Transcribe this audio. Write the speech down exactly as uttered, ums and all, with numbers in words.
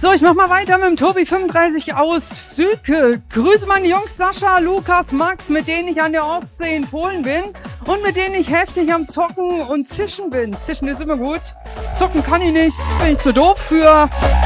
So, ich mach mal weiter mit dem Tobi fünfunddreißig aus Sülke. Grüße meine Jungs Sascha, Lukas, Max, mit denen ich an der Ostsee in Polen bin und mit denen ich heftig am Zocken und Zischen bin. Zischen ist immer gut. Zocken kann ich nicht, bin ich zu doof für.